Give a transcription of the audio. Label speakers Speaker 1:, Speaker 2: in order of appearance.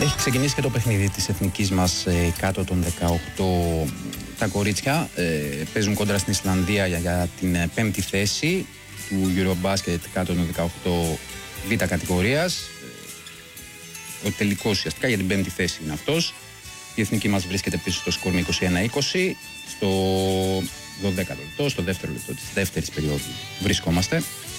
Speaker 1: Έχει ξεκινήσει και το παιχνίδι της εθνικής μας κάτω των 18. Τα κορίτσια παίζουν κόντρα στην Ισλανδία για την 5η θέση του Eurobasket κάτω των 18 β' κατηγορίας. Ο τελικός ουσιαστικά για την 5η θέση είναι αυτός. Η εθνική μας βρίσκεται πίσω στο σκορ με 21-20. Στο 12ο λεπτό, στο δεύτερο λεπτό της δεύτερης περίοδου βρισκόμαστε.